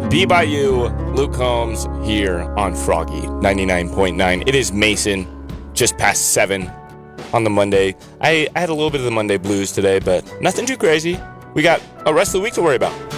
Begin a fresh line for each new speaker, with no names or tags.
Be By You, Luke Combs here on Froggy 99.9. It is Mason, just past 7 on the Monday. I had a little bit of the Monday blues today, but nothing too crazy. We got a rest of the week to worry about.